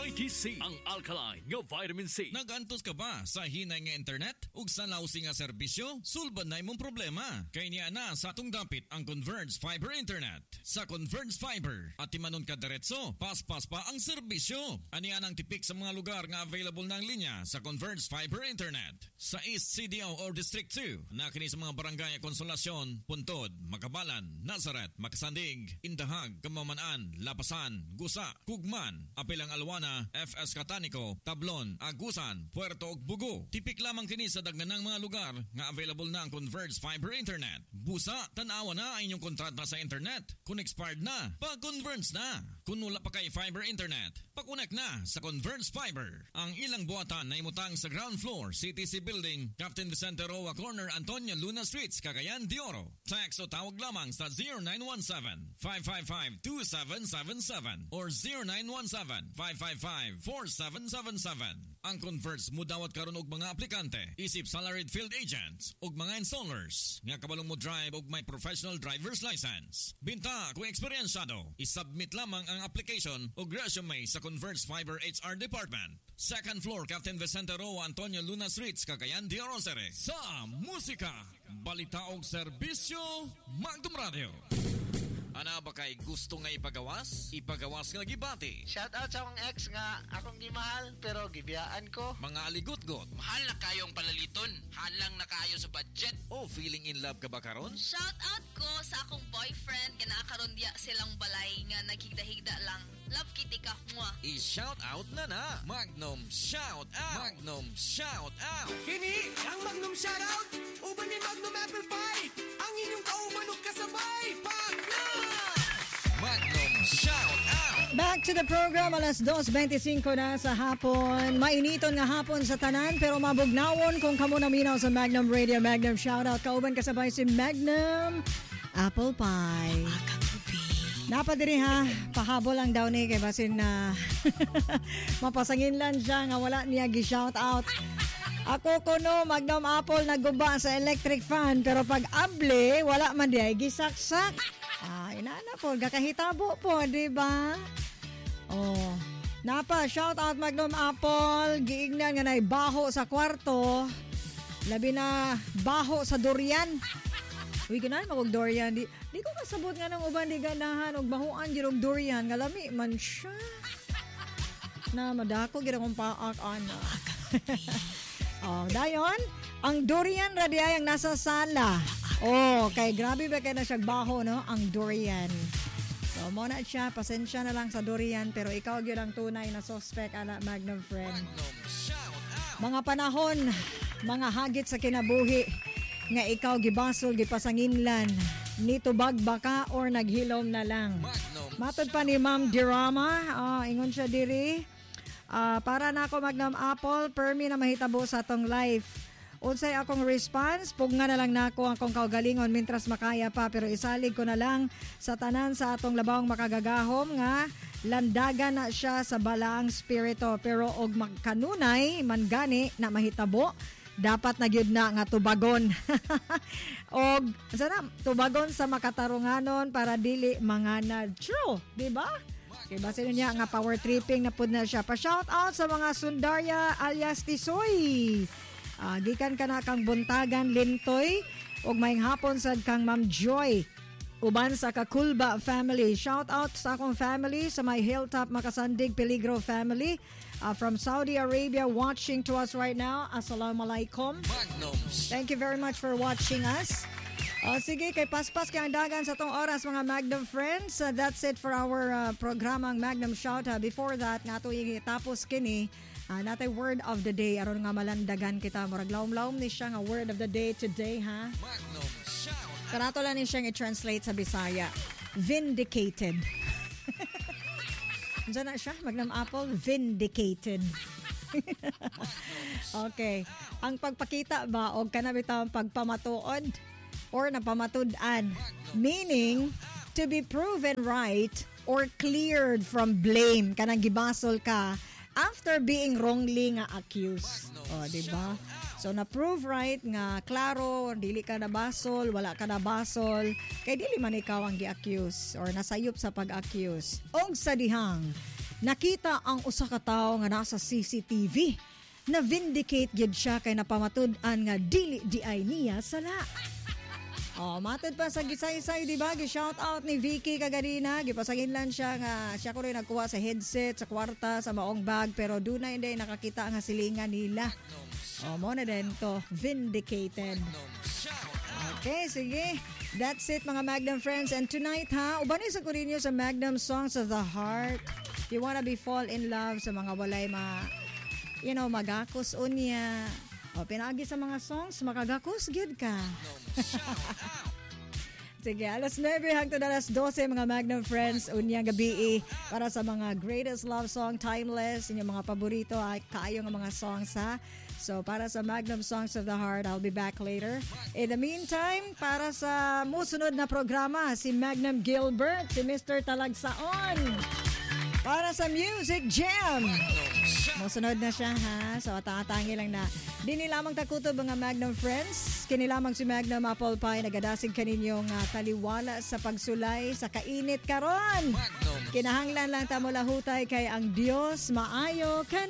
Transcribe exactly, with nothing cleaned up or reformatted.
Mighty C, ang alkaline nga vitamin C. Nagantos ka ba sa hinay nga internet? Ug sa lausi nga serbisyo? Sulban na imong problema. Kay niya na sa atong dapit ang Converge Fiber Internet. Sa Converge Fiber, at timanon ka diretso, paspas pa ang serbisyo. Aniya ang tipik sa mga lugar nga available ng linya sa Converge Fiber Internet. Sa East C D O or District two, na kini sa mga barangay Konsolasyon, Puntod, Makabalan, Nazareth, Makasandig, Indahag, Kamamanaan, Lapasan, Gusa, Kugman, Apilang Alwana, F S Catanico, Tablon, Agusan, Puerto ug Bugo. Tipik lamang kini sa daganang mga lugar nga available na ang Converge Fiber Internet. Busa, tanawa na ang inyong kontrata sa internet. Kung expired na, pag-converge na. Kung wala pa kay fiber internet, pakunek na sa Converge Fiber. Ang ilang buhatan na imutang sa ground floor, C T C Building, Captain Vicente Roa Corner, Antonio Luna Streets, Cagayan de Oro. Text o tawag lamang sa zero nine one seven, five five five, two seven seven seven or zero nine one seven, five five five, four seven seven seven. Ang Converge mudawat karon og mga aplikante, isip salaried field agents ug mga installers nga kabalong mo drive og may professional driver's license. Binta kung eksperyensyado, isubmit lamang ang application ug resume sa Converge Fiber H R Department. Second floor, Captain Vicente Roa, Antonio Luna Streets, Cagayan de Oro. Sa musika, balita og serbisyo, Magdum Radio. Ana ba kay gusto nga ipagawas? Ipagawas nga gibati. Shout out sa akong ex nga akong gimahal pero gibiyaan ko. Mga aligot-got. Mahal na kayong palaliton. Halang na kayo sa budget. O feeling in love ka ba karon? Shout out ko sa akong boyfriend nga nakakaroon diya silang balay nga naghigda-higda lang. Love kitty ka mo. I-shout out na na. Magnum shout out. Magnum shout out. Kini ang Magnum shout out. Uban ni Magnum Apple Pie. Ang inyong kaumanok kasabay. Magnum! Magnum shout out. Back to the program, alas dos twenty-five na sa hapon. Mainiton nga hapon sa tanan pero mabugnawon kung kamo naminaw sa Magnum Radio. Magnum shoutout. Kauban kasabay si Magnum Apple Pie. Napadiri ha, pahabol lang daw ni kay basin na mapasangin lang siya nga wala niya gi-shoutout. Ako kuno Magnum Apple naguba sa electric fan pero pag able wala man di ay gisaksak. Ah, inana po, gakahitabo po, di ba? Oh, napa, shout out Magnum Apple, giignan nga na baho sa kwarto, labi na baho sa durian. Uy, ganahan magog durian, di, di ko kasabot nga ng uban, di ganahan, og bahuan, girog durian, nga lami man siya. Na madako, girong paak, ano. Oh, dayon, ang durian radiyay ang nasa sala. Oh, kay grabe ba kaya na siya baho, no? Ang durian. So, muna siya, pasensya na lang sa durian, pero ikaw yun ang tunay na suspect, ana Magnum friend. Mga panahon, mga hagit sa kinabuhi, nga ikaw gibasol, gipasanginlan, nitubag baka or naghilom na lang. Matod pa ni Ma'am Dirama, uh, ingon siya diri, uh, para na ako Magnum Apple, permi na mahitabo sa atong life. Unsay akong response, pugna na lang nako akong kaugalingon mintras makaya pa pero isalig ko na lang sa tanan sa atong labawang makagagahom nga landagan na siya sa balaang spirito pero og magkanunay man gani na mahitabo dapat na gyud na nga tubagon. Og sana tubagon sa makatarunganon para dili manganad. True, di ba? Kay base niya nga power tripping na pud na siya. Pa shout out sa mga Sundarya alias Tisoy. Uh, gikan ka na kang Buntagan, Lintoy, ug maying hapon sad kang Ma'am Joy. Uban sa Kakulba family. Shout out sa akong family, sa my Hilltop Makasandig Peligro family. Uh, from Saudi Arabia watching to us right now. Assalamualaikum. Thank you very much for watching us. Uh, sige, kay paspas kay ang dagan sa tong oras mga Magnum friends. Uh, that's it for our uh, programang Magnum Shout. Uh, before that, nato tapos kini. Uh, natay word of the day aron nga malandagan kita murag lawom-lawom ni siya nga word of the day today ha. Magnum shout. Karato lang ni siyang i-translate sa Bisaya. Vindicated. Diyan na siya, Magnum Apple, vindicated. Okay. Ang pagpakita ba o kanabitang pagpamatuod or napamatud-an, meaning to be proven right or cleared from blame kanang gibasol ka after being wrongly nga accused. O, diba? So, na-prove right nga, klaro, dili ka nabasol, wala ka nabasol, kay dili man ikaw ang gi-accuse or nasayop sa pag-accuse. Og sa dihang, nakita ang usa ka tawo nga nasa C C T V. Na vindicate gyud siya kay napamatud-an nga dili di ay niya sala. Oh, matod pa sa gisay-say, di ba? Gi-shout out ni Vicky kaganina. Gipasangin lang siya nga siya ko rin nagkuha sa headset, sa kwarta, sa maong bag. Pero doon na hindi nakakita nga silingan nila. Oh, mo na din to. Vindicated. Okay, sige. That's it mga Magnum friends. And tonight ha, ubanin sa kurinyo sa Magnum Songs of the Heart. You wanna be fall in love sa mga walay ma, you know, magakos unya. O, pinagi sa mga songs, makagakos, good ka. Sige, alas nine hangtod alas twelve mga Magnum friends, unyang gabi para sa mga greatest love song, timeless, inyong mga paborito, ay kayo ng mga songs ha. So, para sa Magnum Songs of the Heart, I'll be back later. In the meantime, para sa musunod na programa, si Magnum Gilbert, si Mister Talagsaon. Para sa Music Jam. Musunod na siya ha. So atangi lang na. Di nilamang takuto mga Magnum friends. Kinilamang si Magnum Apple Pie nagadasig kaninyong uh, taliwala sa pagsulay sa kainit karon. Kinahanglan lang ta mo lahutay kay ang Dios maayo kan